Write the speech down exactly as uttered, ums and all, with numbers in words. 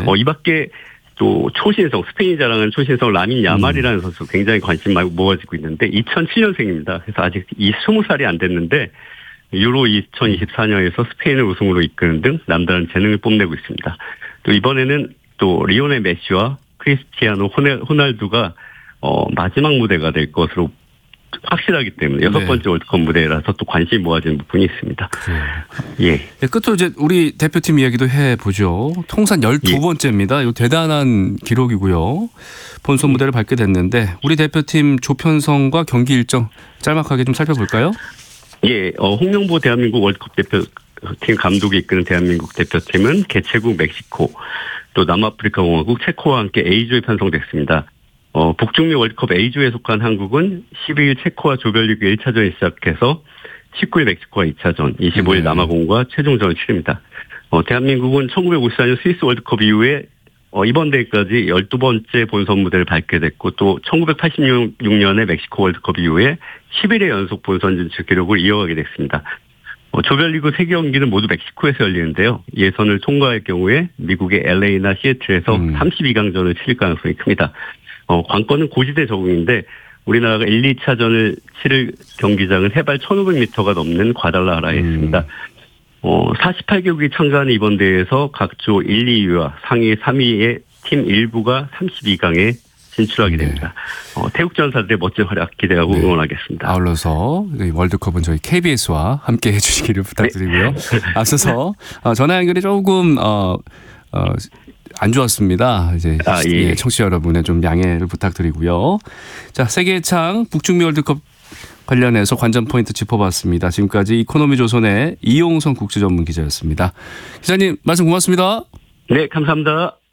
어, 이 밖에 또 초신성, 스페인이 자랑하는 초신성 라민 야말이라는 음. 선수 굉장히 관심 많이 모아지고 있는데 이천칠 년생입니다. 그래서 아직 이 스무 살이 안 됐는데 유로 이천이십사 년에서 스페인을 우승으로 이끄는 등 남다른 재능을 뽐내고 있습니다. 또 이번에는 또 리오넬 메시와 크리스티아노 호날두가 어, 마지막 무대가 될 것으로 확실하기 때문에 여섯 번째 네. 월드컵 무대라서 또 관심이 모아지는 부분이 있습니다. 예. 네, 끝으로 이제 우리 대표팀 이야기도 해보죠. 통산 열두 번째입니다. 이거 대단한 기록이고요. 본선 무대를 밟게 됐는데 우리 대표팀 조편성과 경기 일정 짤막하게 좀 살펴볼까요? 예, 어, 홍명보 대한민국 월드컵 대표팀 감독이 이끄는 대한민국 대표팀은 개최국 멕시코, 또 남아프리카 공화국 체코와 함께 A조에 편성됐습니다. 어, 북중미 월드컵 A조에 속한 한국은 십이 일 체코와 조별리그 일 차전이 시작해서 십구 일 멕시코와 이 차전, 이십오 일 네. 남아공과 최종전을 치릅니다. 어, 대한민국은 천구백오십사 년 스위스 월드컵 이후에 어, 이번 대회까지 열두 번째 본선 무대를 밟게 됐고 또 천구백팔십육 년에 멕시코 월드컵 이후에 십일 회 연속 본선 진출 기록을 이어가게 됐습니다. 어, 조별리그 세 경기는 모두 멕시코에서 열리는데요. 예선을 통과할 경우에 미국의 엘에이나 시애틀에서 음. 삼십이 강전을 치를 가능성이 큽니다. 어, 관건은 고지대 적응인데 우리나라가 일, 이 차전을 치를 경기장은 해발 천오백 미터가 넘는 과달라하라에 음. 있습니다. 어, 사십팔 개국이 참가하는 이번 대회에서 각 조 일, 이 위와 상위 삼 위의 팀 일부가 삼십이 강에 진출하게 됩니다. 네. 어, 태국전사들의 멋진 활약 기대하고 네. 응원하겠습니다. 아울러서 월드컵은 저희 케이비에스와 함께 해주시기를 부탁드리고요. 네. 앞서서 전화 연결이 조금 어, 어, 안 좋았습니다. 이제 아, 예. 청취자 여러분의 좀 양해를 부탁드리고요. 자, 세계의 창 북중미 월드컵 관련해서 관전 포인트 짚어봤습니다. 지금까지 이코노미조선의 이용성 국제전문 기자였습니다. 기자님 말씀 고맙습니다. 네, 감사합니다.